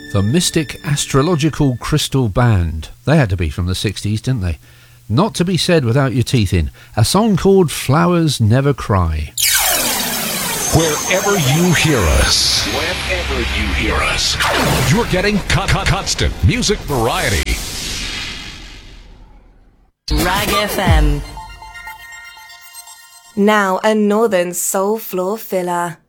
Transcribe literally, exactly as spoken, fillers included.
The Mystic Astrological Crystal Band. They had to be from the sixties, didn't they? Not to be said without your teeth in. A song called Flowers Never Cry. Wherever you hear us, wherever you hear us, you're getting con- con- constant music variety. Rag F M. Now a Northern Soul Floor filler.